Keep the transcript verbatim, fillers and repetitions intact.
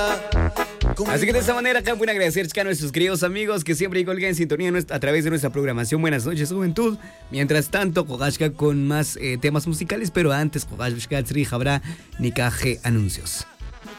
Así que de esta manera, acá pueden agradecer a nuestros queridos amigos que siempre colgan en sintonía a través de nuestra programación. Buenas noches, juventud. Mientras tanto, Kogashka con más eh, temas musicales, pero antes, Kogashka Tsri habrá Nikaje anuncios.